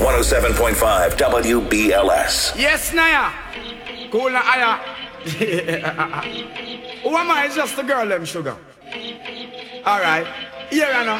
107.5 WBLS. Yes, Naya. Cool na aya. Who am I? It's just the girl, them sugar. Alright. Here I know.